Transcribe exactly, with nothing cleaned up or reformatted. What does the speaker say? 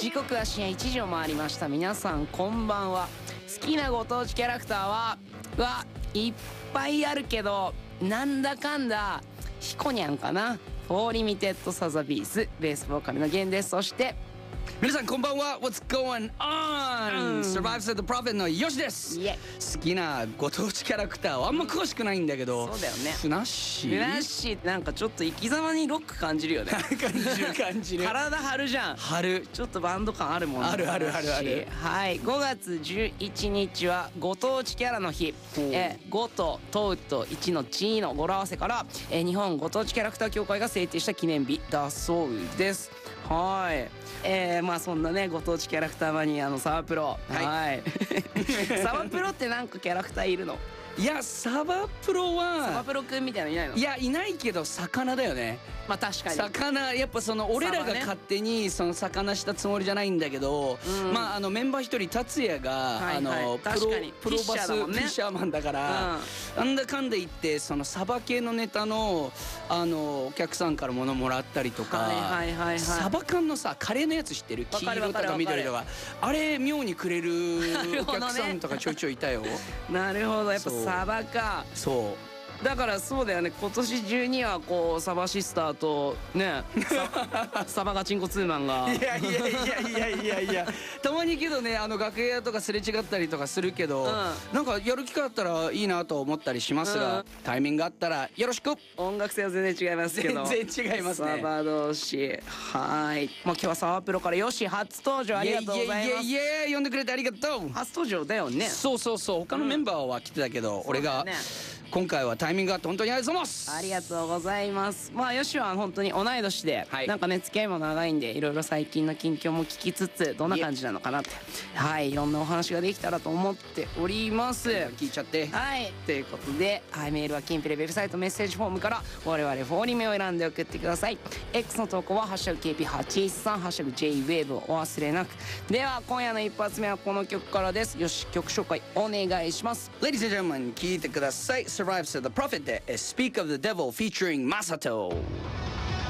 時刻は深夜いちじを回りました。皆さんこんばんは。好きなご当地キャラクターははいっぱいあるけど、なんだかんだヒコニャンかな。フォーリミテッドサザビーズベースボーカルのゲンです。そして皆さんこんばんは。 What's going on?、うん、Survives the Prophet のヨシです。好きなご当地キャラクターはあんま詳しくないんだけど、 そうだよね。 ふなっしーふなっしーってなんかちょっと生き様にロック感じるよね。 感じる感じる体張るじゃん。 張る。 ちょっとバンド感あるもんね。 あるあるあるある。 はい、ごがつじゅういちにちはご当地キャラの日。えごととうといちのちの語呂合わせから、え日本ご当地キャラクター協会が制定した記念日だそうです。はい、えー、まあそんなねご当地キャラクターマニアのサバプロ、はい、サバプロってなんかキャラクターいるの？ いや、サバプロはサバプロくんみたいなのいないの？ いや、いないけど魚だよね。 まあ確かに魚、やっぱその俺らが勝手にその魚したつもりじゃないんだけど、うん、まああのメンバー一人達也があのプロプロバスフィッシャーマンだから、うん、なんだかんだ言ってそのサバ系のネタのあのお客さんから物もらったりとか、サバ缶のさカレーのやつ知ってる？黄色とか緑とか、あれ妙にくれるお客さんとかちょいちょいいたよ。 なるほど、やっぱサバか。 そうだからそうだよね。今年中にはこうサバシスターとねサバガチンコツーマンがいやいやいやいやいやいやたまにけどね、あの楽屋とかすれ違ったりとかするけど、うん、なんかやる機会あったらいいなと思ったりしますが、うん、タイミングがあったらよろしく。 音楽性は全然違いますけど全然違いますね。 サバ同士。はい、まあ、今日はサバプロからよし初登場ありがとうございます。 イエイエイエイ呼んでくれてありがとう。 初登場だよね。 そうそうそう、他のメンバーは来てたけど、うん、俺が今回はタイミングがあって本当にありがとうございます。 ありがとうございます。まあよしは本当に同い年で、はい、なんかね付き合いも長いんで、いろいろ最近の近況も聞きつつどんな感じなのかなって、はい、いろんなお話ができたらと思っております。 聞いちゃって。 はい、ということで、はい、メールはキンプレウェブサイトメッセージフォームから我々フォーリメを選んで送ってください。 X の投稿はハッシュタグ ケーピーはちいちさん ハッシュタグ ジェイウェーブ をお忘れなく。では今夜の一発目はこの曲からです。よし、曲紹介お願いします。 Ladies and gentlemen、聞いてください。 Survives the Prophet で Speak of the Devil featuring Masato。